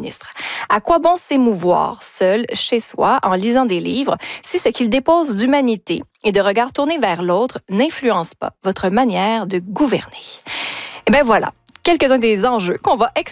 ministre. À quoi bon s'émouvoir seul, chez soi, en lisant des livres, si ce qu'il dépose d'humanité et de regard tourné vers l'autre n'influence pas votre manière de gouverner? Eh bien voilà, quelques-uns des enjeux qu'on va explorer